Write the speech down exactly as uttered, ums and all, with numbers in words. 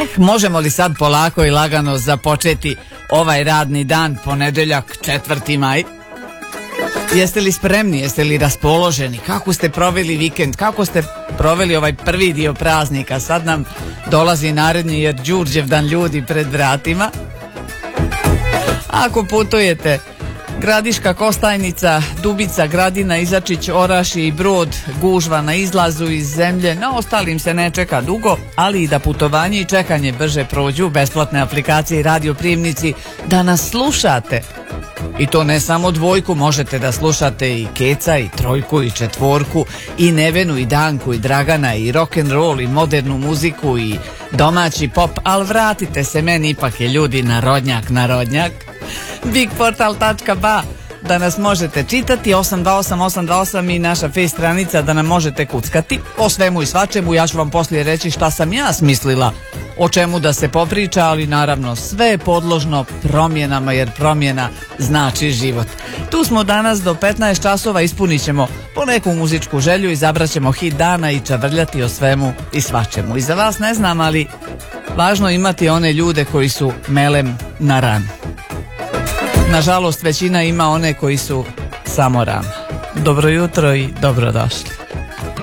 Eh, možemo li sad polako i lagano započeti ovaj radni dan, ponedeljak, četvrti maj? Jeste li spremni, jeste li raspoloženi? Kako ste proveli vikend? Kako ste proveli ovaj prvi dio praznika? Sad nam dolazi naredni jer Đurđevdan ljudi pred vratima. Ako putujete Gradiška, Kostajnica, Dubica, Gradina, Izačić, Orašje i Brod, gužva na izlazu iz zemlje, na ostalim se ne čeka dugo, ali i da putovanje i čekanje brže prođu, besplatne aplikacije i radioprijemnici, da nas slušate. I to ne samo dvojku, možete da slušate i Keca, i trojku, i četvorku, i Nevenu, i Danku, i Dragana, i rock'n'roll, i modernu muziku, i domaći pop, ali vratite se, meni ipak je ljudi narodnjak, narodnjak. bigportal tačka ba da nas možete čitati, osam dva osam osam dva osam i naša face stranica da nam možete kuckati o svemu i svačemu. Ja ću vam poslije reći šta sam ja smislila o čemu da se popriča, ali naravno sve je podložno promjenama jer promjena znači život. Tu smo danas do petnaest časova, ispunit ćemo po neku muzičku želju, izabrat ćemo hit dana i čavrljati o svemu i svačemu. I za vas ne znam, ali važno imati one ljude koji su melem na ranu. Nažalost, većina ima one koji su samo ram. Dobro jutro i dobrodošli.